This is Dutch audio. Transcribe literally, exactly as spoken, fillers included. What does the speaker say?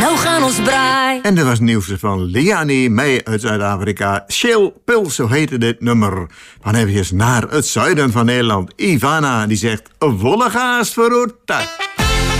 nou gaan ons braai. En dat was het nieuws van Liani mee uit Zuid-Afrika. Shell Pil, zo heette dit nummer. Dan even naar het zuiden van Nederland. Ivana, die zegt, wollegaas voor uw tak.